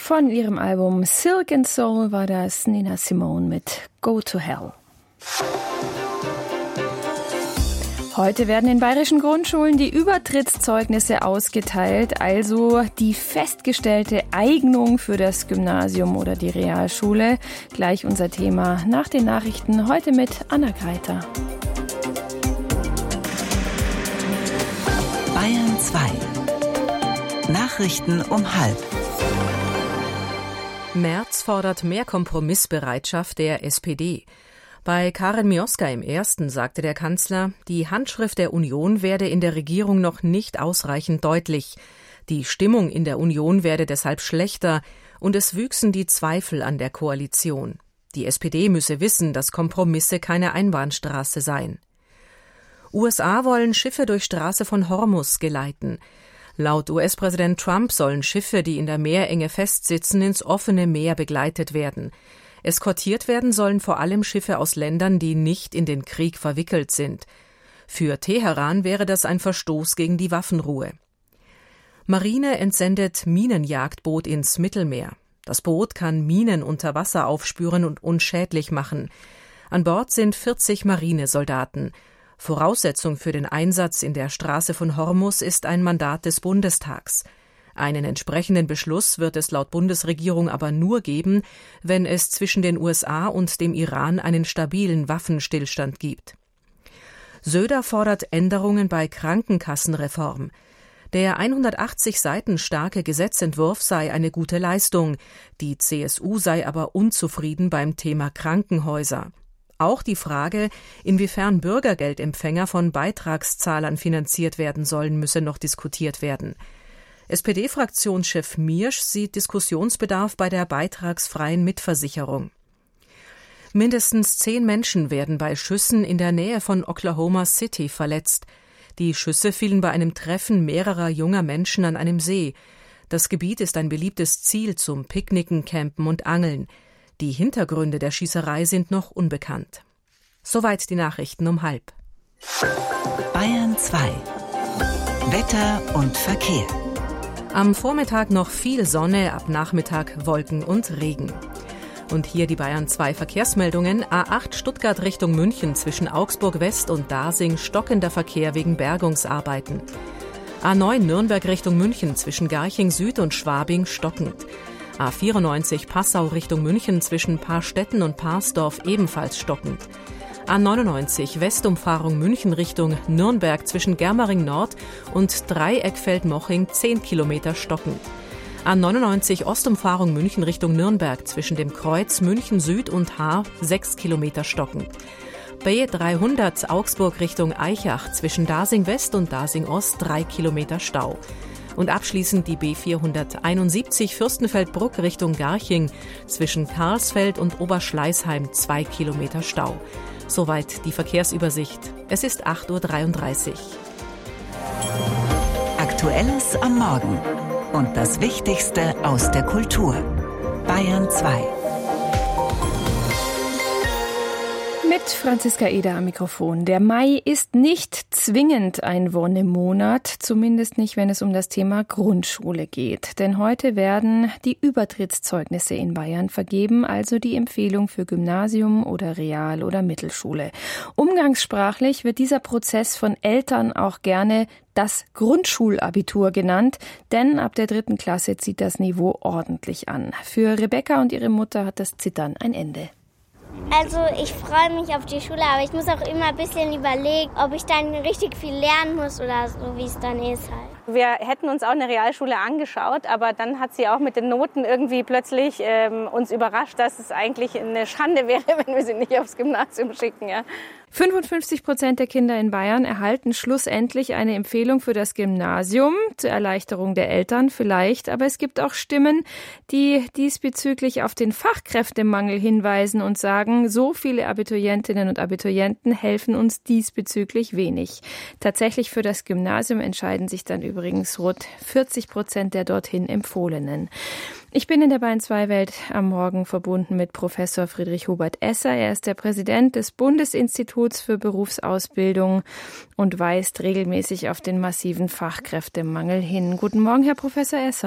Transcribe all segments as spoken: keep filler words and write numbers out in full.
Von ihrem Album Silk and Soul war das Nina Simone mit Go to Hell. Heute werden in bayerischen Grundschulen die Übertrittszeugnisse ausgeteilt, also die festgestellte Eignung für das Gymnasium oder die Realschule. Gleich unser Thema nach den Nachrichten, heute mit Anna Greiter. Bayern zwei. Nachrichten um halb. Merz fordert mehr Kompromissbereitschaft der S P D. Bei Karin Mioska im Ersten sagte der Kanzler, die Handschrift der Union werde in der Regierung noch nicht ausreichend deutlich. Die Stimmung in der Union werde deshalb schlechter und es wüchsen die Zweifel an der Koalition. Die S P D müsse wissen, dass Kompromisse keine Einbahnstraße seien. U S A wollen Schiffe durch Straße von Hormuz geleiten. Laut U S-Präsident Trump sollen Schiffe, die in der Meerenge festsitzen, ins offene Meer begleitet werden. Eskortiert werden sollen vor allem Schiffe aus Ländern, die nicht in den Krieg verwickelt sind. Für Teheran wäre das ein Verstoß gegen die Waffenruhe. Marine entsendet Minenjagdboot ins Mittelmeer. Das Boot kann Minen unter Wasser aufspüren und unschädlich machen. An Bord sind vierzig Marinesoldaten. Voraussetzung für den Einsatz in der Straße von Hormuz ist ein Mandat des Bundestags. Einen entsprechenden Beschluss wird es laut Bundesregierung aber nur geben, wenn es zwischen den U S A und dem Iran einen stabilen Waffenstillstand gibt. Söder fordert Änderungen bei Krankenkassenreform. Der hundertachtzig Seiten starke Gesetzentwurf sei eine gute Leistung. Die C S U sei aber unzufrieden beim Thema Krankenhäuser. Auch die Frage, inwiefern Bürgergeldempfänger von Beitragszahlern finanziert werden sollen, müsse noch diskutiert werden. S P D-Fraktionschef Miersch sieht Diskussionsbedarf bei der beitragsfreien Mitversicherung. Mindestens zehn Menschen werden bei Schüssen in der Nähe von Oklahoma City verletzt. Die Schüsse fielen bei einem Treffen mehrerer junger Menschen an einem See. Das Gebiet ist ein beliebtes Ziel zum Picknicken, Campen und Angeln. Die Hintergründe der Schießerei sind noch unbekannt. Soweit die Nachrichten um halb. Bayern zwei. Wetter und Verkehr. Am Vormittag noch viel Sonne, ab Nachmittag Wolken und Regen. Und hier die Bayern zwei Verkehrsmeldungen. A acht Stuttgart Richtung München zwischen Augsburg West und Dasing stockender Verkehr wegen Bergungsarbeiten. A neun Nürnberg Richtung München zwischen Garching Süd und Schwabing stockend. A vierundneunzig Passau Richtung München zwischen Paarstetten und Paarsdorf ebenfalls stockend. A neunundneunzig Westumfahrung München Richtung Nürnberg zwischen Germering Nord und Dreieckfeld-Moching zehn Kilometer stockend. A neunundneunzig Ostumfahrung München Richtung Nürnberg zwischen dem Kreuz München Süd und Haar sechs Kilometer stockend. B dreihundert Augsburg Richtung Eichach zwischen Dasing West und Dasing Ost drei Kilometer Stau. Und abschließend die B vierhunderteinundsiebzig Fürstenfeldbruck Richtung Garching zwischen Karlsfeld und Oberschleißheim zwei Kilometer Stau. Soweit die Verkehrsübersicht. Es ist acht Uhr dreiunddreißig. Aktuelles am Morgen und das Wichtigste aus der Kultur. Bayern zwei. Mit Franziska Eder am Mikrofon. Der Mai ist nicht zwingend ein Wonnemonat, zumindest nicht, wenn es um das Thema Grundschule geht. Denn heute werden die Übertrittszeugnisse in Bayern vergeben, also die Empfehlung für Gymnasium oder Real- oder Mittelschule. Umgangssprachlich wird dieser Prozess von Eltern auch gerne das Grundschulabitur genannt, denn ab der dritten Klasse zieht das Niveau ordentlich an. Für Rebecca und ihre Mutter hat das Zittern ein Ende. Also ich freue mich auf die Schule, aber ich muss auch immer ein bisschen überlegen, ob ich dann richtig viel lernen muss oder so, wie es dann ist halt. Wir hätten uns auch eine Realschule angeschaut, aber dann hat sie auch mit den Noten irgendwie plötzlich ähm, uns überrascht, dass es eigentlich eine Schande wäre, wenn wir sie nicht aufs Gymnasium schicken. Ja. fünfundfünfzig Prozent der Kinder in Bayern erhalten schlussendlich eine Empfehlung für das Gymnasium, zur Erleichterung der Eltern vielleicht. Aber es gibt auch Stimmen, die diesbezüglich auf den Fachkräftemangel hinweisen und sagen, so viele Abiturientinnen und Abiturienten helfen uns diesbezüglich wenig. Tatsächlich für das Gymnasium entscheiden sich dann übrigens rund vierzig Prozent der dorthin Empfohlenen. Ich bin in der Bayern zwei Welt am Morgen verbunden mit Professor Friedrich Hubert Esser. Er ist der Präsident des Bundesinstituts für Berufsausbildung und weist regelmäßig auf den massiven Fachkräftemangel hin. Guten Morgen, Herr Professor Esser.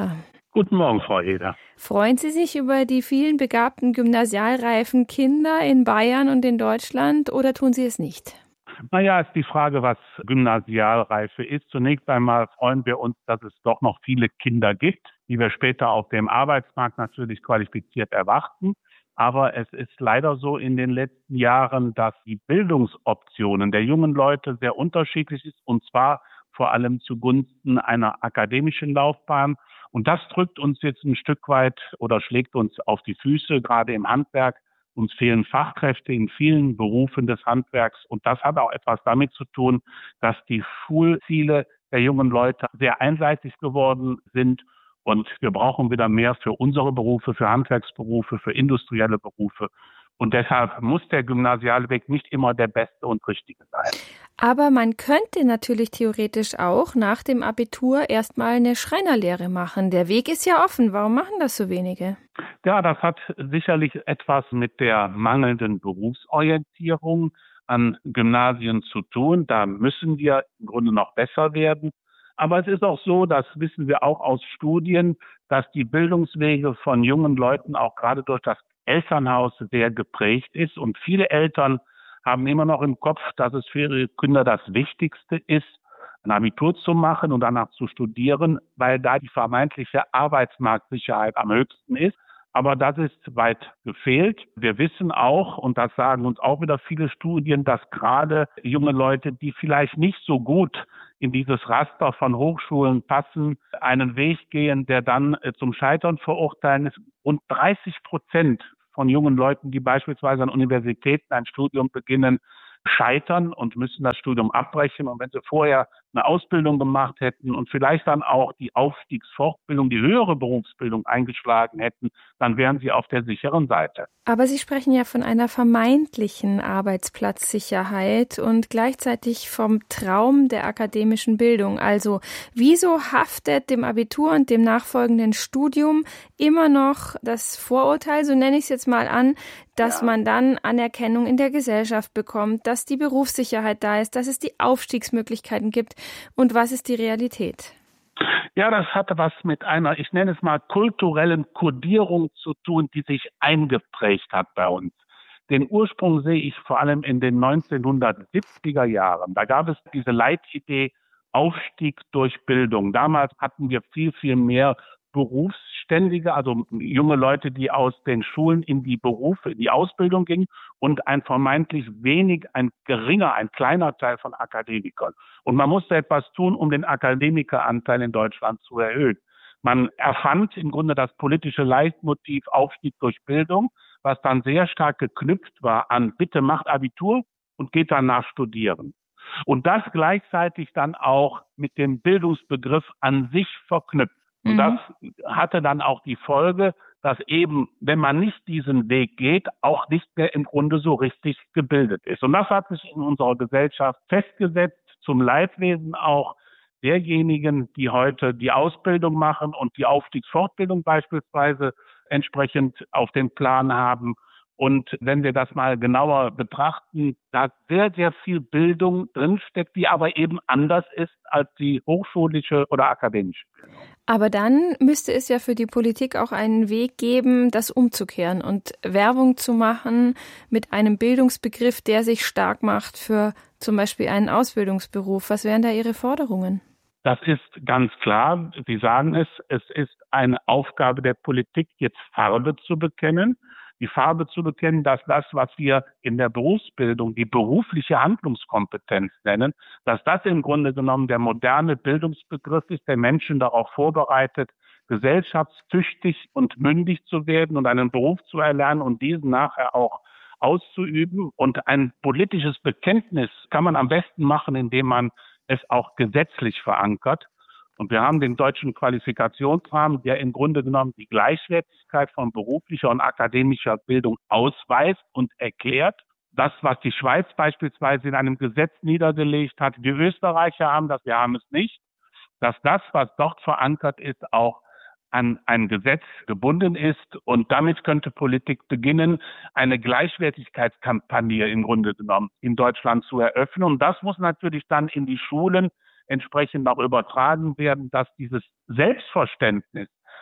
Guten Morgen, Frau Eder. Freuen Sie sich über die vielen begabten gymnasialreifen Kinder in Bayern und in Deutschland oder tun Sie es nicht? Naja, ist die Frage, was Gymnasialreife ist. Zunächst einmal freuen wir uns, dass es doch noch viele Kinder gibt, die wir später auf dem Arbeitsmarkt natürlich qualifiziert erwarten. Aber es ist leider so in den letzten Jahren, dass die Bildungsoptionen der jungen Leute sehr unterschiedlich ist, und zwar vor allem zugunsten einer akademischen Laufbahn. Und das drückt uns jetzt ein Stück weit oder schlägt uns auf die Füße, gerade im Handwerk. Uns fehlen Fachkräfte in vielen Berufen des Handwerks. Und das hat auch etwas damit zu tun, dass die Schulziele der jungen Leute sehr einseitig geworden sind. Und wir brauchen wieder mehr für unsere Berufe, für Handwerksberufe, für industrielle Berufe. Und deshalb muss der Gymnasialweg nicht immer der beste und richtige sein. Aber man könnte natürlich theoretisch auch nach dem Abitur erstmal eine Schreinerlehre machen. Der Weg ist ja offen. Warum machen das so wenige? Ja, das hat sicherlich etwas mit der mangelnden Berufsorientierung an Gymnasien zu tun. Da müssen wir im Grunde noch besser werden. Aber es ist auch so, das wissen wir auch aus Studien, dass die Bildungswege von jungen Leuten auch gerade durch das Elternhaus sehr geprägt ist. Und viele Eltern haben immer noch im Kopf, dass es für ihre Kinder das Wichtigste ist, ein Abitur zu machen und danach zu studieren, weil da die vermeintliche Arbeitsmarktsicherheit am höchsten ist. Aber das ist weit gefehlt. Wir wissen auch, und das sagen uns auch wieder viele Studien, dass gerade junge Leute, die vielleicht nicht so gut in dieses Raster von Hochschulen passen, einen Weg gehen, der dann zum Scheitern verurteilen ist. Und dreißig Prozent von jungen Leuten, die beispielsweise an Universitäten ein Studium beginnen, scheitern und müssen das Studium abbrechen. Und wenn sie vorher eine Ausbildung gemacht hätten und vielleicht dann auch die Aufstiegsfortbildung, die höhere Berufsbildung eingeschlagen hätten, dann wären sie auf der sicheren Seite. Aber Sie sprechen ja von einer vermeintlichen Arbeitsplatzsicherheit und gleichzeitig vom Traum der akademischen Bildung. Also wieso haftet dem Abitur und dem nachfolgenden Studium immer noch das Vorurteil, so nenne ich es jetzt mal an, dass ja. man dann Anerkennung in der Gesellschaft bekommt, dass die Berufssicherheit da ist, dass es die Aufstiegsmöglichkeiten gibt? Und was ist die Realität? Ja, das hatte was mit einer, ich nenne es mal, kulturellen Kodierung zu tun, die sich eingeprägt hat bei uns. Den Ursprung sehe ich vor allem in den neunzehnhundertsiebziger Jahren. Da gab es diese Leitidee Aufstieg durch Bildung. Damals hatten wir viel, viel mehr Berufsständige, also junge Leute, die aus den Schulen in die Berufe, in die Ausbildung gingen und ein vermeintlich wenig, ein geringer, ein kleiner Teil von Akademikern. Und man musste etwas tun, um den Akademikeranteil in Deutschland zu erhöhen. Man erfand im Grunde das politische Leitmotiv Aufstieg durch Bildung, was dann sehr stark geknüpft war an bitte macht Abitur und geht danach studieren. Und das gleichzeitig dann auch mit dem Bildungsbegriff an sich verknüpft. Und das hatte dann auch die Folge, dass eben, wenn man nicht diesen Weg geht, auch nicht mehr im Grunde so richtig gebildet ist. Und das hat sich in unserer Gesellschaft festgesetzt, zum Leidwesen auch derjenigen, die heute die Ausbildung machen und die Aufstiegsfortbildung beispielsweise entsprechend auf den Plan haben. Und wenn wir das mal genauer betrachten, da sehr, sehr viel Bildung drinsteckt, die aber eben anders ist als die hochschulische oder akademische Bildung. Aber dann müsste es ja für die Politik auch einen Weg geben, das umzukehren und Werbung zu machen mit einem Bildungsbegriff, der sich stark macht für zum Beispiel einen Ausbildungsberuf. Was wären da Ihre Forderungen? Das ist ganz klar. Sie sagen es, es ist eine Aufgabe der Politik, jetzt Farbe zu bekennen. Die Farbe zu bekennen, dass das, was wir in der Berufsbildung die berufliche Handlungskompetenz nennen, dass das im Grunde genommen der moderne Bildungsbegriff ist, der Menschen darauf vorbereitet, gesellschaftstüchtig und mündig zu werden und einen Beruf zu erlernen und diesen nachher auch auszuüben. Und ein politisches Bekenntnis kann man am besten machen, indem man es auch gesetzlich verankert. Und wir haben den deutschen Qualifikationsrahmen, der im Grunde genommen die Gleichwertigkeit von beruflicher und akademischer Bildung ausweist und erklärt. Das, was die Schweiz beispielsweise in einem Gesetz niedergelegt hat, die Österreicher haben das, wir haben es nicht, dass das, was dort verankert ist, auch an ein Gesetz gebunden ist. Und damit könnte Politik beginnen, eine Gleichwertigkeitskampagne im Grunde genommen in Deutschland zu eröffnen. Und das muss natürlich dann in die Schulen entsprechend auch übertragen werden, dass dieses Selbstverständnis,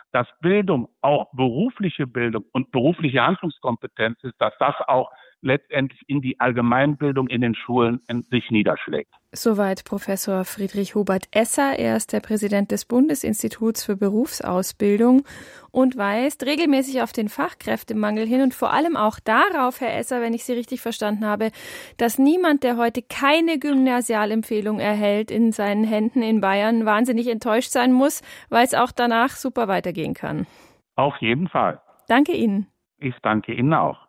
dass Bildung auch berufliche Bildung und berufliche Handlungskompetenz ist, dass das auch letztendlich in die Allgemeinbildung in den Schulen in sich niederschlägt. Soweit Professor Friedrich Hubert-Esser. Er ist der Präsident des Bundesinstituts für Berufsausbildung und weist regelmäßig auf den Fachkräftemangel hin und vor allem auch darauf, Herr Esser, wenn ich Sie richtig verstanden habe, dass niemand, der heute keine Gymnasialempfehlung erhält in seinen Händen in Bayern, wahnsinnig enttäuscht sein muss, weil es auch danach super weitergehen kann. Auf jeden Fall. Danke Ihnen. Ich danke Ihnen auch.